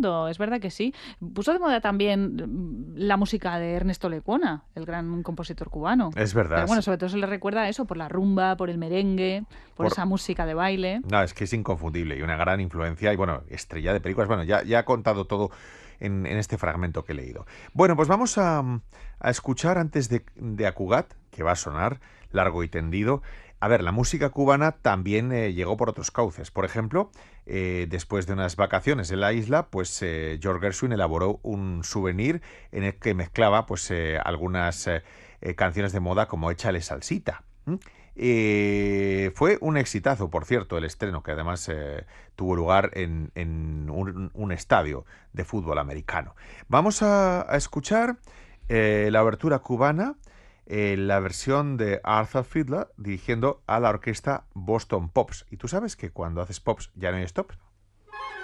mundo, es verdad que sí. Puso de moda también la música de Ernesto Lecuona, el gran compositor cubano. Es Pero verdad. bueno, sobre todo se le recuerda a eso, por la rumba, por el merengue, por Por, esa música de baile. no, es que es inconfundible y una gran influencia y bueno, estrella de películas. Bueno, ya ha contado todo en este fragmento que he leído. Bueno, pues vamos a escuchar antes de Acugat, que va a sonar largo y tendido. A ver, la música cubana también llegó por otros cauces. Por ejemplo, después de unas vacaciones en la isla, pues George Gershwin elaboró un souvenir en el que mezclaba pues algunas canciones de moda como Échale salsita. Fue un exitazo, por cierto, el estreno, que además tuvo lugar en un estadio de fútbol americano. Vamos a escuchar la abertura cubana, la versión de Arthur Fiedler dirigiendo a la orquesta Boston Pops. Y tú sabes que cuando haces pops ya no hay stops.